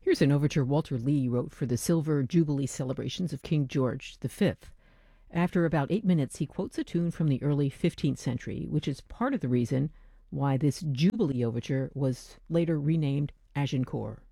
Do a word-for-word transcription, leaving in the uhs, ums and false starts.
Here's an overture Walter Lee wrote for the Silver Jubilee celebrations of King George the Fifth. After about eight minutes, he quotes a tune from the early fifteenth century, which is part of the reason why this Jubilee overture was later renamed Agincourt.